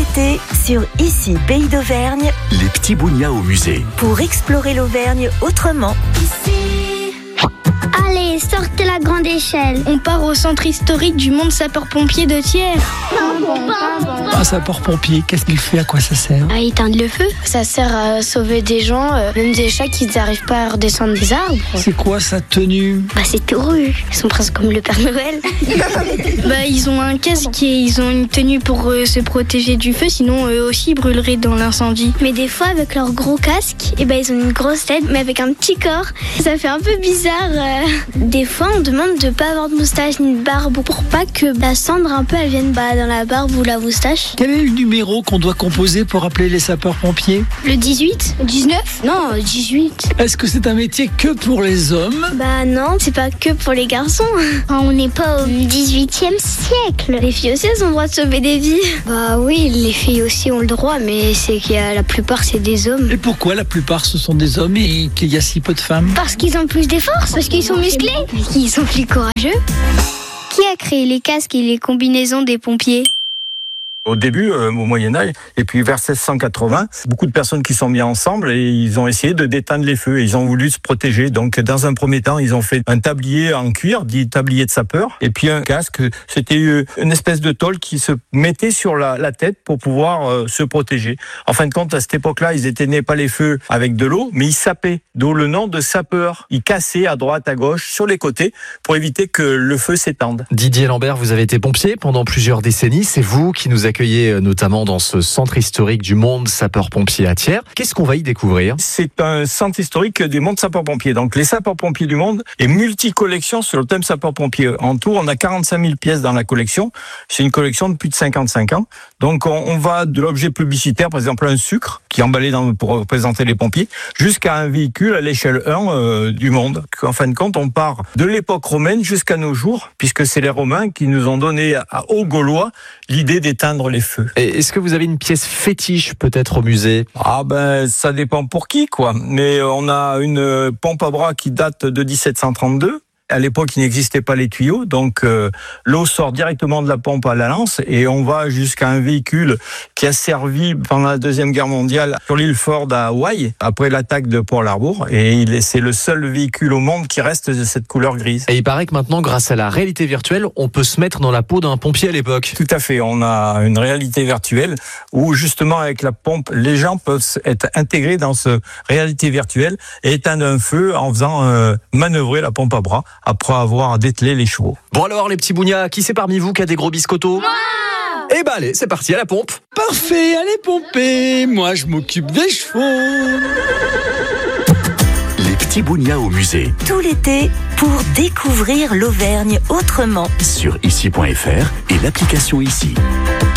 l'été, sur Ici Pays d'Auvergne, Les petits bougnats au musée. pour explorer l'Auvergne autrement. Allez, sortez la grande échelle. On part au centre historique du monde sapeur-pompier de Thiers. Un sapeur-pompier, qu'est-ce qu'il fait? À quoi ça sert? À éteindre le feu. Ça sert à sauver des gens, même des chats qui n'arrivent pas à redescendre des arbres. C'est quoi sa tenue? C'est tout rouge. Ils sont presque comme le Père Noël. Ils ont un casque et ils ont une tenue pour se protéger du feu, sinon eux aussi brûleraient dans l'incendie. Mais des fois, avec leur gros casque, ils ont une grosse tête, mais avec un petit corps. Ça fait un peu bizarre. Des fois, on demande de pas avoir de moustache ni de barbe pour pas que la cendre un peu elle vienne dans la barbe ou la moustache. Quel est le numéro qu'on doit composer pour appeler les sapeurs-pompiers? Le 18 19 Non, 18. Est-ce que c'est un métier que pour les hommes? Non, c'est pas que pour les garçons. On n'est pas au 18e siècle. Les filles aussi, elles ont le droit de sauver des vies. Oui, les filles aussi ont le droit, mais c'est que la plupart c'est des hommes. Et pourquoi la plupart ce sont des hommes et qu'il y a si peu de femmes? Parce qu'ils ont plus de force, parce qu'ils sont musclés. Parce qu'ils sont plus courageux. Qui a créé les casques et les combinaisons des pompiers? Au début, au Moyen-Âge, et puis vers 1680, beaucoup de personnes qui sont mises ensemble et ils ont essayé de déteindre les feux et ils ont voulu se protéger. Donc, dans un premier temps, ils ont fait un tablier en cuir, dit tablier de sapeur, et puis un casque. C'était une espèce de tôle qui se mettait sur la tête pour pouvoir se protéger. En fin de compte, à cette époque-là, ils éteignaient pas les feux avec de l'eau, mais ils sapaient, d'où le nom de sapeur. Ils cassaient à droite, à gauche, sur les côtés, pour éviter que le feu s'étende. Didier Lambert, vous avez été pompier pendant plusieurs décennies. C'est vous qui nous accueillez notamment dans ce centre historique du monde sapeur-pompier à Thiers. Qu'est-ce qu'on va y découvrir? C'est un centre historique du monde sapeur-pompier. Donc les sapeurs-pompiers du monde est multi-collection sur le thème sapeur-pompier. En tout, on a 45 000 pièces dans la collection. C'est une collection de plus de 55 ans. Donc on va de l'objet publicitaire, par exemple un sucre qui est emballé pour représenter les pompiers, jusqu'à un véhicule à l'échelle 1 du monde. En fin de compte, on part de l'époque romaine jusqu'à nos jours, puisque c'est les Romains qui nous ont donné aux Gaulois l'idée d'éteindre les feux. Et est-ce que vous avez une pièce fétiche peut-être au musée? Ça dépend pour qui, quoi. Mais on a une pompe à bras qui date de 1732. À l'époque, il n'existait pas les tuyaux, donc l'eau sort directement de la pompe à la lance et on va jusqu'à un véhicule qui a servi pendant la Deuxième Guerre mondiale sur l'île Ford à Hawaï, après l'attaque de Pearl Harbor, et c'est le seul véhicule au monde qui reste de cette couleur grise. Et il paraît que maintenant, grâce à la réalité virtuelle, on peut se mettre dans la peau d'un pompier à l'époque. Tout à fait, on a une réalité virtuelle où justement avec la pompe, les gens peuvent être intégrés dans cette réalité virtuelle et éteindre un feu en faisant manœuvrer la pompe à bras après avoir dételé les chevaux. Bon alors les petits bougnats, qui c'est parmi vous qui a des gros biscottos? Moi! Allez, c'est parti, à la pompe. Parfait, allez pomper. Moi, je m'occupe des chevaux. Les petits bougnats au musée. Tout l'été, pour découvrir l'Auvergne autrement. Sur ici.fr et l'application Ici.